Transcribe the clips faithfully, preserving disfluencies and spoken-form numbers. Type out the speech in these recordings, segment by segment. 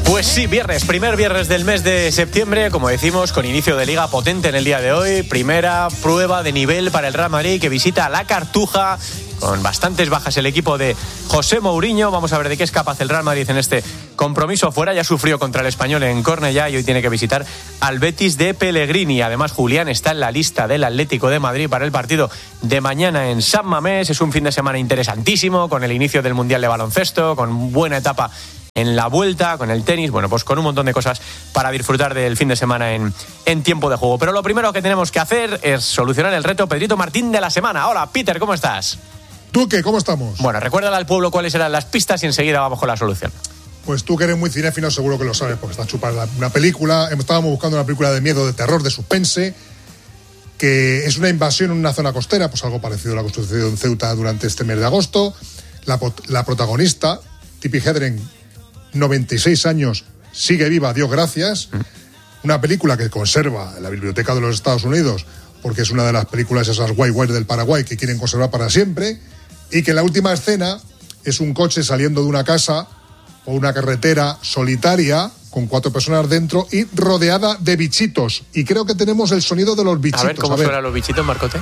Pues sí, viernes, primer viernes del mes de septiembre, como decimos, con inicio de liga potente en el día de hoy. Primera prueba de nivel para el Real Madrid, que visita la Cartuja, con bastantes bajas el equipo de José Mourinho. Vamos a ver de qué es capaz el Real Madrid en este compromiso fuera. Ya sufrió contra el Español en Cornellá y hoy tiene que visitar al Betis de Pellegrini. Además, Julián está en la lista del Atlético de Madrid para el partido de mañana en San Mamés. Es un fin de semana interesantísimo, con el inicio del Mundial de Baloncesto, con buena etapa en la vuelta, con el tenis, bueno, pues con un montón de cosas para disfrutar del fin de semana en, en tiempo de juego. Pero lo primero que tenemos que hacer es solucionar el reto Pedrito Martín de la semana. Hola, Peter, ¿cómo estás? ¿Tú qué? ¿Cómo estamos? Bueno, recuérdale al pueblo cuáles eran las pistas y enseguida vamos con la solución. Pues tú que eres muy cinéfilo seguro que lo sabes, porque estás chupando una película. Estábamos buscando una película de miedo, de terror, de suspense, que es una invasión en una zona costera, pues algo parecido a la que sucedió en Ceuta durante este mes de agosto. La, la protagonista, Tippi Hedren, noventa y seis años, sigue viva, Dios gracias. Una película que conserva en la Biblioteca de los Estados Unidos, porque es una de las películas esas guay guay del Paraguay que quieren conservar para siempre, y que en la última escena es un coche saliendo de una casa o una carretera solitaria con cuatro personas dentro y rodeada de bichitos. Y creo que tenemos el sonido de los bichitos. A ver, ¿cómo suenan los bichitos, Marcote?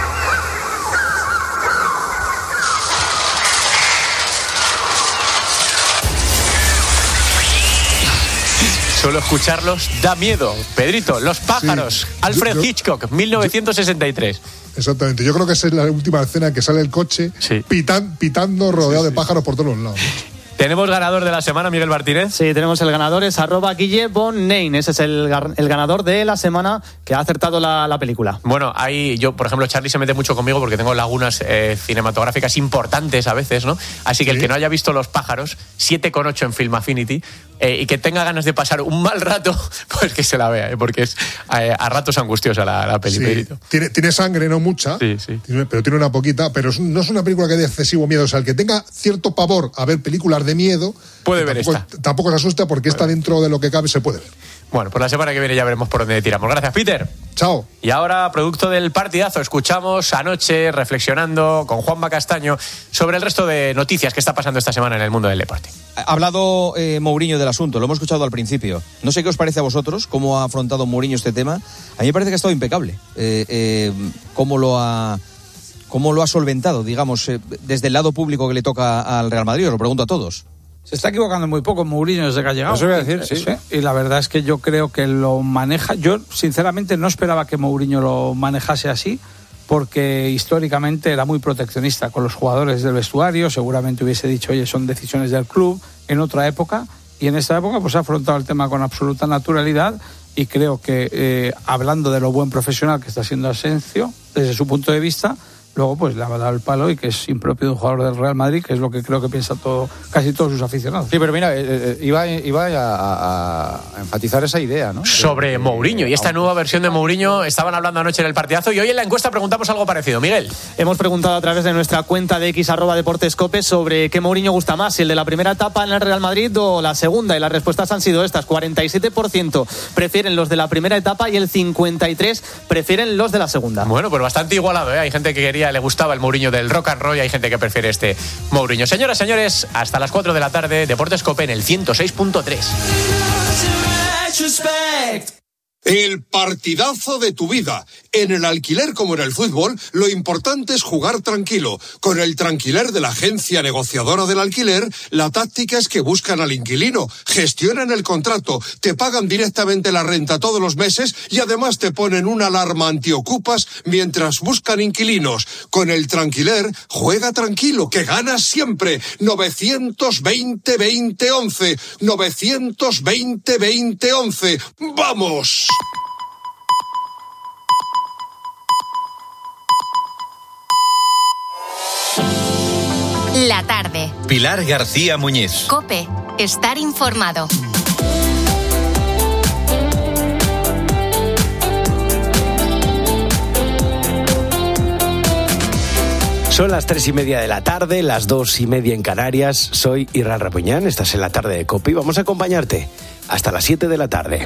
Solo escucharlos da miedo. Pedrito, Los pájaros, sí, Alfred yo, yo, Hitchcock, mil novecientos sesenta y tres. Exactamente, yo creo que esa es la última escena en que sale el coche, sí, pitan, pitando rodeado sí, sí. de pájaros por todos los lados. ¿Tenemos ganador de la semana, Miguel Martínez? Sí, tenemos el ganador, es arroba Guille Bonnein. Ese es el, el ganador de la semana que ha acertado la, la película. Bueno, ahí yo, por ejemplo, Charlie se mete mucho conmigo porque tengo lagunas eh, cinematográficas importantes a veces, ¿no? Así que sí, el que no haya visto Los pájaros, siete coma ocho en Film Affinity, eh, y que tenga ganas de pasar un mal rato, pues que se la vea, ¿eh? Porque es eh, a ratos angustiosa la, la peli. Sí. Tiene, tiene sangre, no mucha, sí, sí. Tiene, pero tiene una poquita, pero no es una película que dé excesivo miedo. O sea, el que tenga cierto pavor a ver películas de miedo puede ver tampoco, esta. Tampoco se asusta porque puede. Está dentro de lo que cabe, se puede ver. Bueno, pues la semana que viene ya veremos por dónde tiramos. Gracias, Peter. Chao. Y ahora, producto del partidazo, escuchamos anoche, reflexionando con Juanma Castaño sobre el resto de noticias que está pasando esta semana en el mundo del deporte. Ha hablado eh, Mourinho del asunto, lo hemos escuchado al principio. No sé qué os parece a vosotros, cómo ha afrontado Mourinho este tema. A mí me parece que ha estado impecable. Eh, eh, cómo lo ha... ¿Cómo lo ha solventado, digamos, eh, desde el lado público que le toca al Real Madrid? Os lo pregunto a todos. Se está equivocando muy poco Mourinho desde que ha llegado. Eso voy a decir, sí. sí. Y la verdad es que yo creo que lo maneja. Yo, sinceramente, no esperaba que Mourinho lo manejase así, porque históricamente era muy proteccionista con los jugadores del vestuario. Seguramente hubiese dicho, oye, son decisiones del club, en otra época. Y en esta época, pues ha afrontado el tema con absoluta naturalidad. Y creo que, eh, hablando de lo buen profesional que está siendo Asensio, desde su punto de vista, luego pues le ha dado el palo y que es impropio de un jugador del Real Madrid, que es lo que creo que piensa todo, casi todos sus aficionados. Sí, pero mira, eh, iba, iba a, a enfatizar esa idea, ¿no? Sobre eh, Mourinho y esta aunque... nueva versión de Mourinho. Estaban hablando anoche en el partidazo y hoy en la encuesta preguntamos algo parecido. Miguel. Hemos preguntado a través de nuestra cuenta de X arroba Deportescope sobre qué Mourinho gusta más, si el de la primera etapa en el Real Madrid o la segunda, y las respuestas han sido estas. cuarenta y siete por ciento prefieren los de la primera etapa y el cincuenta y tres por ciento prefieren los de la segunda. Bueno, pues bastante igualado, ¿eh? Hay gente que quería, le gustaba el Mourinho del rock and roll y hay gente que prefiere este Mourinho. Señoras, señores, hasta las cuatro de la tarde, Deportescope en el ciento seis punto tres. El partidazo de tu vida. En el alquiler como en el fútbol, lo importante es jugar tranquilo. Con el Tranquiler de la agencia negociadora del alquiler, la táctica es que buscan al inquilino, gestionan el contrato, te pagan directamente la renta todos los meses y además te ponen una alarma antiocupas mientras buscan inquilinos. Con el Tranquiler, juega tranquilo, que ganas siempre. novecientos veinte veinte once. novecientos veinte veinte once. ¡Vamos! La tarde. Pilar García Muñiz. COPE. Estar informado. Son las tres y media de la tarde, las dos y media en Canarias. Soy Irán Rapuñán, estás en la tarde de COPE y vamos a acompañarte hasta las siete de la tarde.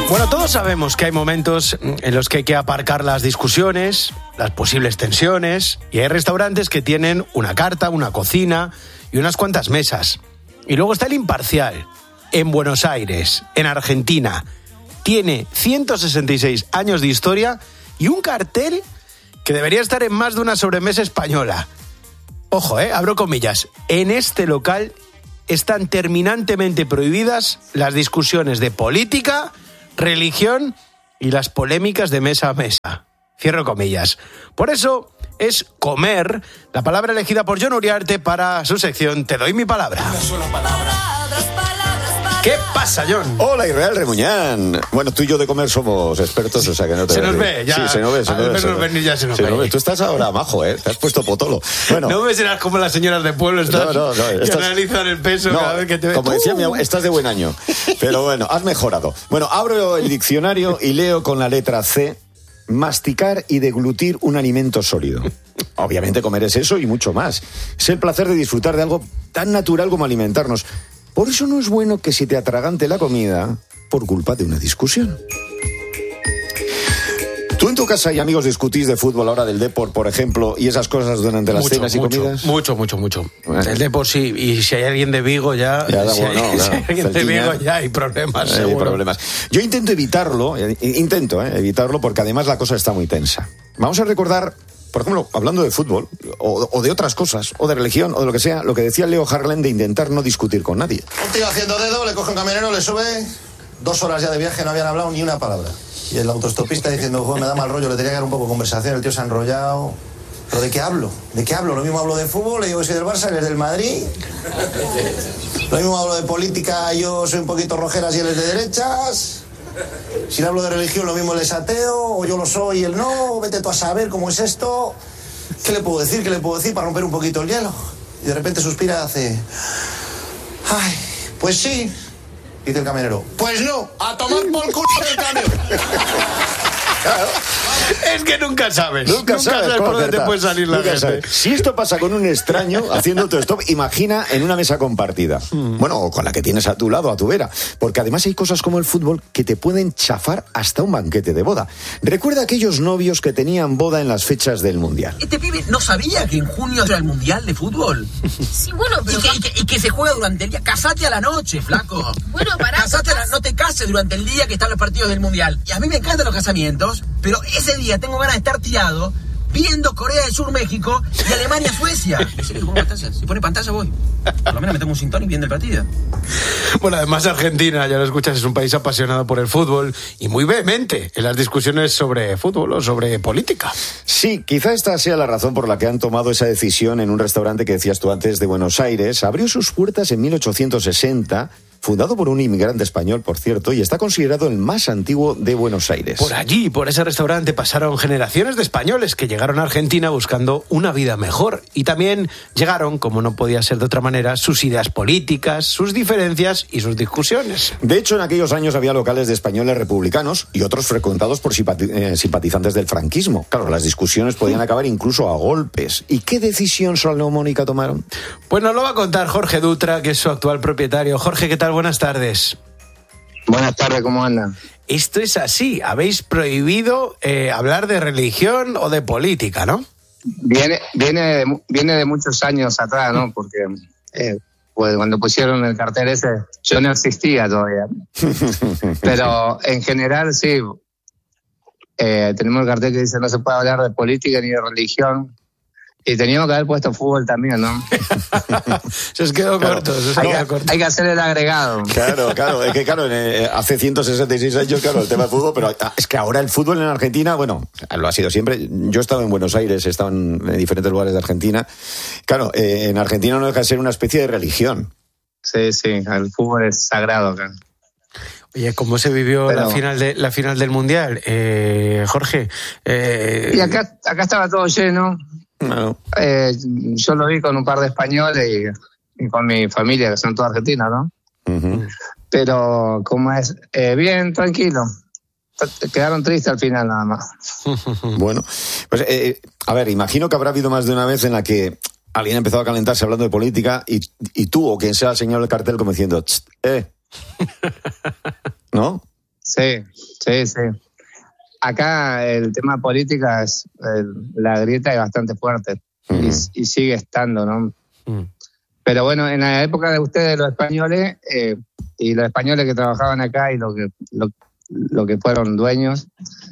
Bueno, todos sabemos que hay momentos en los que hay que aparcar las discusiones, las posibles tensiones, y hay restaurantes que tienen una carta, una cocina y unas cuantas mesas. Y luego está el Imparcial, en Buenos Aires, en Argentina. Tiene ciento sesenta y seis años de historia y un cartel que debería estar en más de una sobremesa española. Ojo, eh, abro comillas. En este local están terminantemente prohibidas las discusiones de política, religión y las polémicas de mesa a mesa. Cierro comillas. Por eso es comer la palabra elegida por Jon Uriarte para su sección Te doy mi palabra. Una sola palabra. ¿Qué pasa, Jon? Hola, Israel Remuñán. Bueno, tú y yo de comer somos expertos, o sea que no te... Se nos ve, ya. Sí, se nos ve, se nos ve. Se nos ve, ya se nos se ve. Nos ve. Tú estás ahora majo, ¿eh? Te has puesto potolo. Bueno. No me serás como las señoras de pueblo, estás, no, no, no, que estás... analizan el peso no, cada vez que te ven. Como decía mi abuela, estás de buen año. Pero bueno, has mejorado. Bueno, abro el diccionario y leo con la letra C: masticar y deglutir un alimento sólido. Obviamente comer es eso y mucho más. Es el placer de disfrutar de algo tan natural como alimentarnos. Por eso no es bueno que se te atragante la comida por culpa de una discusión. ¿Tú en tu casa y amigos discutís de fútbol, ahora del Depor, por ejemplo, y esas cosas durante las mucho, cenas y mucho, comidas? Mucho, mucho, mucho. Bueno. El Depor sí, y si hay alguien de Vigo ya... ya da si, bueno, hay, no, si hay alguien de Celtiña, Vigo ya hay problemas, hay seguro. problemas. Yo intento evitarlo, eh, intento eh, evitarlo porque además la cosa está muy tensa. Vamos a recordar, por ejemplo, hablando de fútbol, o, o de otras cosas, o de religión, o de lo que sea, lo que decía Leo Harlem de intentar no discutir con nadie. Un tío haciendo dedo, le coge un camionero, le sube, dos horas ya de viaje, no habían hablado ni una palabra. Y el autoestopista diciendo, joder, me da mal rollo, le tenía que dar un poco de conversación, el tío se ha enrollado. ¿Pero de qué hablo? ¿De qué hablo? Lo mismo hablo de fútbol, le digo que soy del Barça, él es del Madrid. Lo mismo hablo de política, yo soy un poquito rojeras y él es de derechas. Si le hablo de religión, lo mismo él es ateo, o yo lo soy y él no, vete tú a saber cómo es esto. ¿Qué le puedo decir? ¿Qué le puedo decir para romper un poquito el hielo? Y de repente suspira y hace... Ay, pues sí. Dice el camionero, pues no, a tomar por culo el cambio. Claro. Es que nunca sabes. Nunca, nunca sabes, sabes por dónde te puede salir la nunca gente. Sabes. Si esto pasa con un extraño haciendo autostop, imagina en una mesa compartida. Mm. Bueno, o con la que tienes a tu lado, a tu vera. Porque además hay cosas como el fútbol que te pueden chafar hasta un banquete de boda. Recuerda aquellos novios que tenían boda en las fechas del Mundial. Este pibe no sabía que en junio era el Mundial de fútbol. Sí, bueno, pero... Y que, y que, y que se juega durante el día. Casate a la noche, flaco. Bueno, pará. Casate a la... No te cases durante el día que están los partidos del Mundial. Y a mí me encantan los casamientos, pero ese día tengo ganas de estar tirado viendo Corea del Sur, México y Alemania, Suecia. Si pone pantalla voy. Por lo menos me tomo un gin tonic viendo el partido. Bueno, además Argentina, ya lo escuchas, es un país apasionado por el fútbol y muy vehemente en las discusiones sobre fútbol o sobre política. Sí, quizá esta sea la razón por la que han tomado esa decisión en un restaurante que decías tú antes de Buenos Aires. Abrió sus puertas en mil ochocientos sesenta, fundado por un inmigrante español, por cierto, y está considerado el más antiguo de Buenos Aires. Por allí, por ese restaurante, pasaron generaciones de españoles que llegaron a Argentina buscando una vida mejor. Y también llegaron, como no podía ser de otra manera, sus ideas políticas, sus diferencias y sus discusiones. De hecho, en aquellos años había locales de españoles republicanos y otros frecuentados por simpati- eh, simpatizantes del franquismo. Claro, las discusiones podían acabar incluso a golpes. ¿Y qué decisión salomónica tomaron? Pues nos lo va a contar Jorge Dutra, que es su actual propietario. Jorge, ¿qué tal? Buenas tardes. Buenas tardes, ¿cómo andan? Esto es así, habéis prohibido eh, hablar de religión o de política, ¿no? Viene, viene, de, viene de muchos años atrás, ¿no? Porque eh, pues cuando pusieron el cartel ese, yo no existía todavía. Pero en general, sí, eh, tenemos el cartel que dice no se puede hablar de política ni de religión. Y teníamos que haber puesto fútbol también, ¿no? Se os quedó claro, corto. Se os hay, quedó que, corto. hay que hacer el agregado. Claro, claro. Es que, claro, eh, hace ciento sesenta y seis años, claro, el tema del fútbol, pero es que ahora el fútbol en Argentina, bueno, lo ha sido siempre. Yo he estado en Buenos Aires, he estado en, en diferentes lugares de Argentina. Claro, eh, en Argentina no deja de ser una especie de religión. Sí, sí, el fútbol es sagrado acá. Oye, ¿cómo se vivió Pero... la final de la final del Mundial, eh, Jorge? Eh... Y acá, acá estaba todo lleno. No. Eh, yo lo vi con un par de españoles y, y con mi familia, que son todos argentinos, ¿no? Uh-huh. Pero, ¿cómo es? Eh, bien, tranquilo. Quedaron tristes al final, nada más. Bueno, pues, eh, a ver, imagino que habrá habido más de una vez en la que alguien ha empezado a calentarse hablando de política y, y tú, o quien sea el señor del cartel, como diciendo, eh. ¿No? Sí. Sí, sí. Acá el tema política, es el, la grieta es bastante fuerte mm. y, y sigue estando, ¿no? Mm. Pero bueno, en la época de ustedes, los españoles, eh, y los españoles que trabajaban acá y lo que, lo, lo que fueron dueños,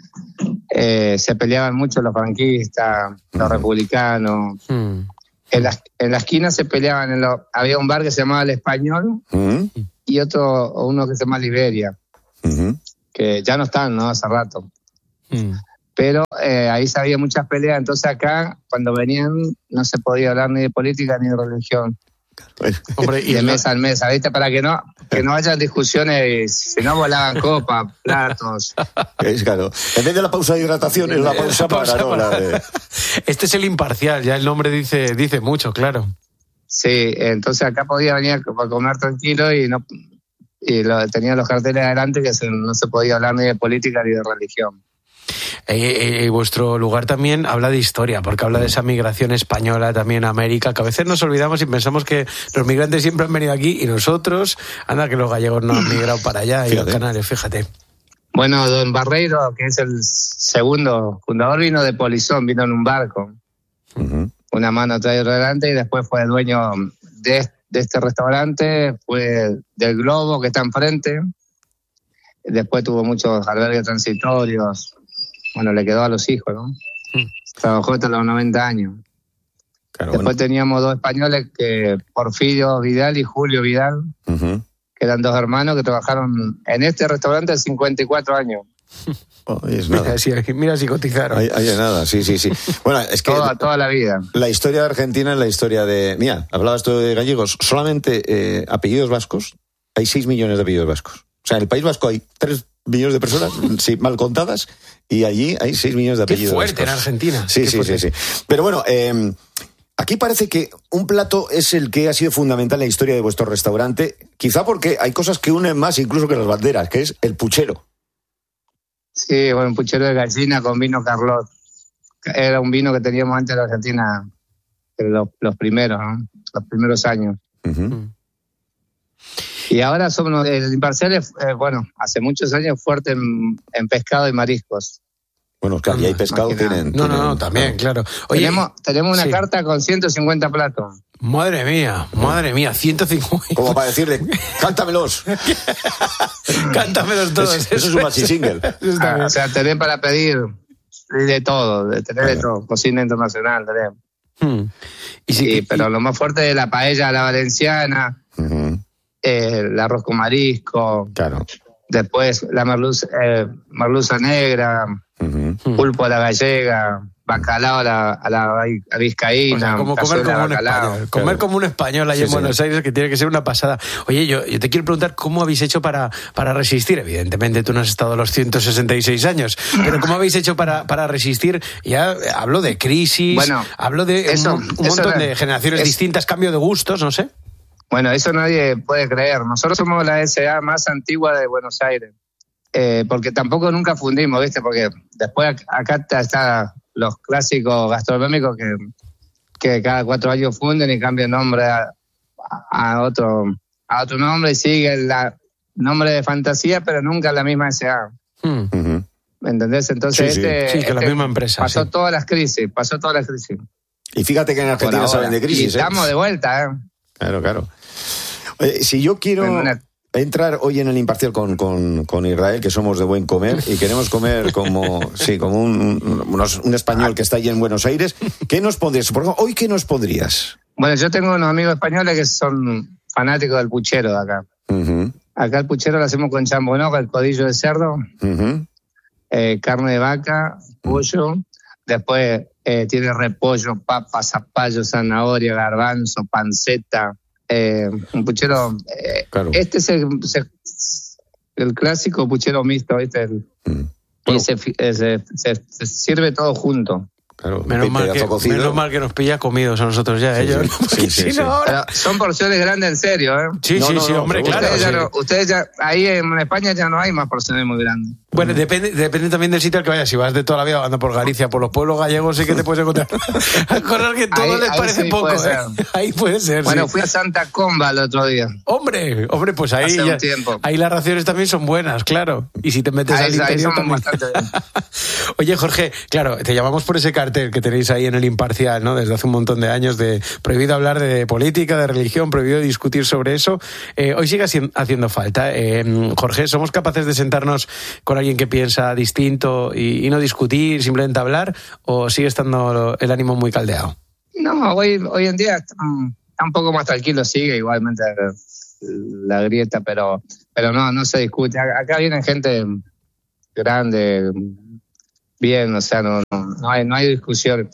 eh, se peleaban mucho los franquistas, mm. los republicanos. Mm. En la, en la esquina se peleaban, en lo, había un bar que se llamaba El Español mm. y otro, uno que se llama Liberia, mm. que ya no están, ¿no? Hace rato. Mm. Pero eh, ahí se había muchas peleas, entonces acá, cuando venían, no se podía hablar ni de política ni de religión. Hombre, y de mesa en mesa, ¿viste? Para que no que no haya discusiones, si no volaban copas, platos. Es claro. En vez de la pausa de hidratación, es la pausa, la pausa para, no, para... La de... Este es el imparcial, ya el nombre dice dice mucho, claro. Sí, entonces acá podía venir a comer tranquilo y no y lo, tenía los carteles adelante que se, no se podía hablar ni de política ni de religión. Eh, eh, vuestro lugar también habla de historia, porque habla de esa migración española también a América, que a veces nos olvidamos y pensamos que los migrantes siempre han venido aquí y nosotros, anda que los gallegos no han migrado para allá y los canarios, fíjate. Bueno, don Barreiro, que es el segundo fundador, vino de Polizón, vino en un barco, uh-huh. una mano atrás y otra adelante, y después fue dueño de, de este restaurante, fue del Globo que está enfrente, después tuvo muchos albergues transitorios. Bueno, le quedó a los hijos, ¿no? Mm. Trabajó hasta los noventa años. Claro, Después bueno. teníamos dos españoles, que Porfirio Vidal y Julio Vidal, uh-huh. que eran dos hermanos que trabajaron en este restaurante hace cincuenta y cuatro años. Oh, es nada. Mira, si, mira si cotizaron. Ahí, ahí es nada, sí, sí, sí. Bueno, es que toda, toda la vida. La historia de Argentina es la historia de... Mira, hablabas tú de gallegos. Solamente eh, apellidos vascos, hay seis millones de apellidos vascos. O sea, en el País Vasco hay tres millones de personas, sí, mal contadas, y allí hay seis millones de apellidos. Qué fuerte vascos. En Argentina. Sí, sí, sí, sí. Pero bueno, eh, aquí parece que un plato es el que ha sido fundamental en la historia de vuestro restaurante, quizá porque hay cosas que unen más incluso que las banderas, que es el puchero. Sí, bueno, un puchero de gallina con vino Carlot. Era un vino que teníamos antes de la Argentina, los, los primeros, ¿no? Los primeros años. Uh-huh. Y ahora somos, el Imparcial es, eh, bueno, hace muchos años fuerte en, en pescado y mariscos. Bueno, claro, y hay pescado, tienen... No, no, no, también, claro. Oye, tenemos, tenemos una sí. carta con ciento cincuenta platos. Madre mía, madre mía, ciento cincuenta. Como para decirle, cántamelos. Cántamelos todos. Eso, eso es un maxi single. Ah, o sea, tenés para pedir de todo, de tener de todo, cocina internacional, tenemos. Hmm. Y sí, sí, pero y... lo más fuerte es la paella a la valenciana, uh-huh. eh, el arroz con marisco, claro. Después la merluza, eh, merluza negra, uh-huh. pulpo a la gallega, bacalao a la, a la a vizcaína. O sea, como comer como un español. Comer claro. como un español ahí sí, en Buenos sí. Aires, que tiene que ser una pasada. Oye, yo, yo te quiero preguntar cómo habéis hecho para, para resistir. Evidentemente tú no has estado los ciento sesenta y seis años, pero ¿cómo habéis hecho para, para resistir? Ya hablo de crisis, bueno, hablo de eso, un, un montón no, de generaciones es, distintas, cambio de gustos, no sé. Bueno, eso nadie puede creer. Nosotros somos la S A más antigua de Buenos Aires. Eh, porque tampoco nunca fundimos, ¿viste? Porque después acá está los clásicos gastronómicos que, que cada cuatro años funden y cambian nombre a, a otro a otro nombre y siguen el nombre de fantasía, pero nunca la misma S A. Hmm. Uh-huh. ¿Me entendés? Entonces sí, este, sí. Sí, que este la misma empresa. Pasó sí. todas las crisis, pasó todas las crisis. Y fíjate que en Argentina saben de crisis. Y estamos ¿eh? de vuelta, ¿eh? Claro, claro. Oye, si yo quiero... Bueno, una... entrar hoy en el Imparcial con, con, con Israel, que somos de buen comer y queremos comer como sí como un, un, un español que está allí en Buenos Aires, ¿qué nos pondrías? Por ejemplo, ¿hoy qué nos pondrías? Bueno, yo tengo unos amigos españoles que son fanáticos del puchero de acá. Uh-huh. Acá el puchero lo hacemos con chambonoca, el codillo de cerdo, uh-huh. eh, carne de vaca, pollo, uh-huh. después eh, tiene repollo, papa, zapallo, zanahoria, garbanzo, panceta. Eh, un puchero eh, claro. Este es el, el clásico puchero mixto, ¿viste? El, mm. bueno. Y se, se, se, se sirve todo junto. Claro, menos, mal que, menos mal que nos pilla comidos a nosotros ya, sí, ellos. Sí, sí, sí, sí. No, ahora... son porciones grandes en serio, ¿eh? Sí, no, sí, no, sí, no, hombre, claro. Ustedes, sí. ya no, ustedes ya, ahí en España ya no hay más porciones muy grandes. Bueno, depende, depende también del sitio al que vayas. Si vas de toda la vida andando por Galicia, por los pueblos gallegos, sí que te puedes encontrar cosas que todo Ahí- les ahí parece sí poco. puede ¿eh? ser. Ahí puede ser. Bueno, sí. fui a Santa Comba el otro día. Hombre, hombre, pues ahí, Hace un ya- tiempo. ahí las raciones también son buenas, claro. Y si te metes Ahí- al ahí interior somos también. bastante bien. Oye, Jorge, claro, te llamamos por ese cartel que tenéis ahí en el Imparcial, ¿no? Desde hace un montón de años de prohibido hablar de política, de religión, prohibido discutir sobre eso. Eh, hoy sigue haci- haciendo falta. Eh, Jorge, ¿somos capaces de sentarnos con alguien que piensa distinto y, y no discutir, simplemente hablar? ¿O sigue estando el ánimo muy caldeado? No, hoy, hoy en día está, está un poco más tranquilo, sigue igualmente la grieta, pero, pero no, no se discute. Acá viene gente grande, bien, o sea, no, no, no hay, no hay discusión.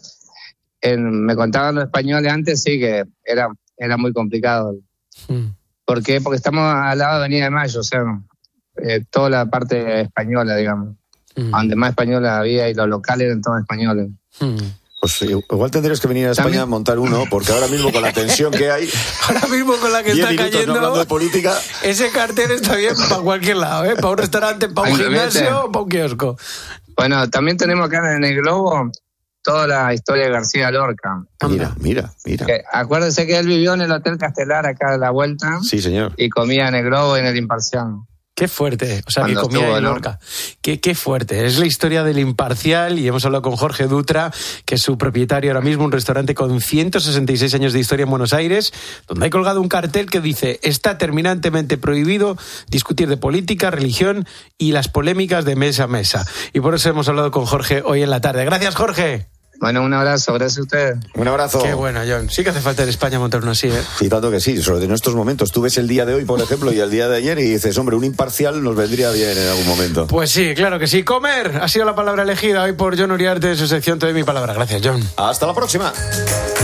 En, me contaban los españoles antes, sí, que era, era muy complicado. Mm. ¿Por qué? Porque estamos al lado de Avenida de Mayo, o sea, eh, toda la parte española, digamos. Mm. Donde más españoles había y los locales eran todos españoles. Mm. Pues igual tendrías que venir a España a montar uno, porque ahora mismo con la tensión que hay, Ahora mismo con la que diez está minutos no cayendo, hablando de política. ese cartel está bien para cualquier lado, ¿eh? Para un restaurante, para un Ay, gimnasio vete. o para un kiosco. Bueno, también tenemos acá en el Globo toda la historia de García Lorca. Mira, mira, mira. Que, acuérdense que él vivió en el Hotel Castelar acá a la vuelta Sí, señor. y comía en el Globo y en el Imparcial. Qué fuerte, o sea, que Cuando comía estuvo, en ¿no? Lorca. Qué, qué fuerte. Es la historia del Imparcial y hemos hablado con Jorge Dutra, que es su propietario ahora mismo, un restaurante con ciento sesenta y seis años de historia en Buenos Aires, donde hay colgado un cartel que dice: está terminantemente prohibido discutir de política, religión y las polémicas de mesa a mesa. Y por eso hemos hablado con Jorge hoy en la tarde. Gracias, Jorge. Bueno, un abrazo, gracias a ustedes. Un abrazo. Qué bueno, John. Sí que hace falta en España montar uno así, ¿eh? Sí, tanto que sí, sobre en estos momentos. Tú ves el día de hoy, por ejemplo, y el día de ayer y dices, hombre, un imparcial nos vendría bien en algún momento. Pues sí, claro que sí. Comer ha sido la palabra elegida hoy por John Uriarte en su sección Te doy mi palabra. Gracias, John. Hasta la próxima.